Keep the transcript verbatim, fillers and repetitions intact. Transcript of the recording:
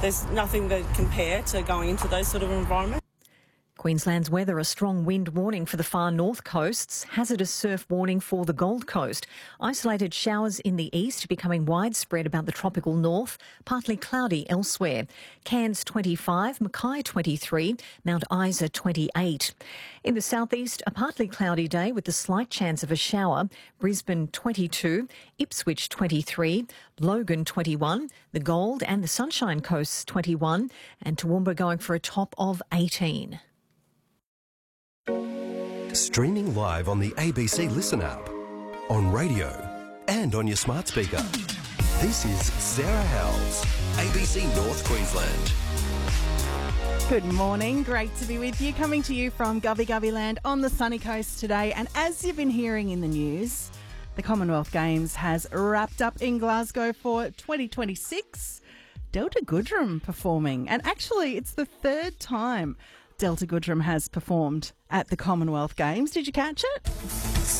there's nothing that compare to going into those sort of environments. Queensland's weather, a strong wind warning for the far north coasts, hazardous surf warning for the Gold Coast. Isolated showers in the east becoming widespread about the tropical north, partly cloudy elsewhere. Cairns twenty-five, Mackay twenty-three, Mount Isa twenty-eight. In the southeast, a partly cloudy day with a slight chance of a shower. Brisbane twenty-two, Ipswich twenty-three, Logan twenty-one, the Gold and the Sunshine Coasts twenty-one, and Toowoomba going for a top of eighteen. Streaming live on the A B C Listen app, on radio and on your smart speaker. This is Sarah Howells, A B C North Queensland. Good morning, great to be with you, coming to you from Gubby Gubby Land on the sunny coast today. And as you've been hearing in the news, the Commonwealth Games has wrapped up in Glasgow for twenty twenty-six. Delta Goodrem performing, and actually it's the third time Delta Goodrem has performed at the Commonwealth Games. Did you catch it?